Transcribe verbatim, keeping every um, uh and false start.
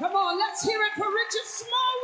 Come on, let's hear it for Richard Smallwood.